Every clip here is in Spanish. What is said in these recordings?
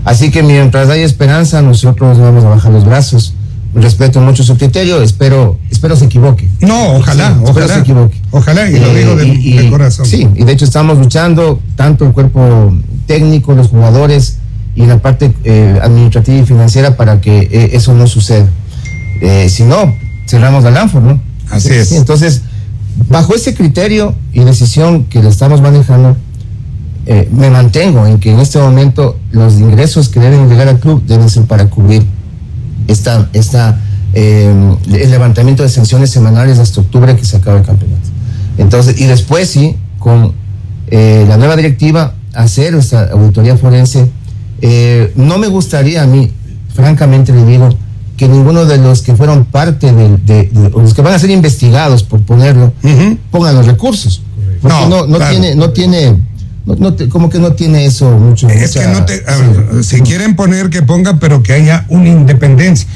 Así que mientras hay esperanza, nosotros vamos a bajar los brazos. Respeto mucho su criterio, espero se equivoque. No, ojalá, sí, ojalá. Se equivoque. Ojalá, y lo digo de corazón. Sí, y de hecho estamos luchando, tanto el cuerpo técnico, los jugadores, y la parte administrativa y financiera para que eso no suceda. Si no, cerramos la Lanford, ¿no? Así es. Sí, entonces, bajo ese criterio y decisión que le estamos manejando, me mantengo en que en este momento los ingresos que deben llegar al club deben ser para cubrir el levantamiento de sanciones semanales hasta octubre que se acaba el campeonato. Entonces, y después sí, con la nueva directiva, hacer esta auditoría forense. No me gustaría a mí, francamente le digo, que ninguno de los que fueron parte de los que van a ser investigados, por ponerlo, pongan los recursos. Porque como que no tiene eso mucho. Es que no te, ver, si quieren poner, que pongan, pero que haya una independencia.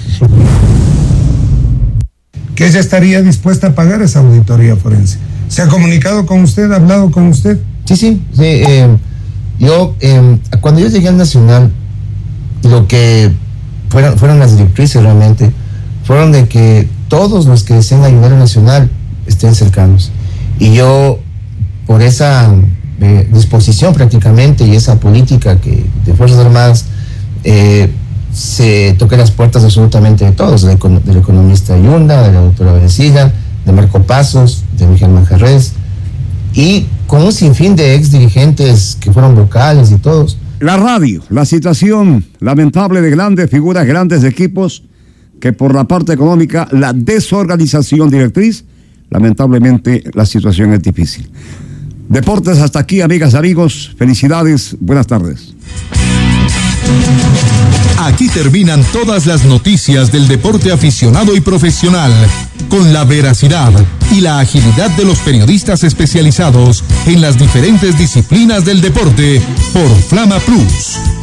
Que ella estaría dispuesta a pagar esa auditoría forense. ¿Se ha comunicado con usted, ha hablado con usted? Sí. Yo, cuando yo llegué al Nacional, lo que fueron las directrices realmente, fueron de que todos los que deseen ayudar al Nacional estén cercanos. Y yo, por esa disposición prácticamente y esa política de Fuerzas Armadas, se toqué las puertas absolutamente de todos, del economista Yunda, de la doctora Berecilla, de Marco Pasos, de Miguel Manjarres, y con un sinfín de ex dirigentes que fueron vocales y todos. La radio, la situación lamentable de grandes figuras, grandes equipos, que por la parte económica, la desorganización directriz, lamentablemente la situación es difícil. Deportes hasta aquí, amigas, amigos, felicidades, buenas tardes. Aquí terminan todas las noticias del deporte aficionado y profesional, con la veracidad y la agilidad de los periodistas especializados en las diferentes disciplinas del deporte por Flama Plus.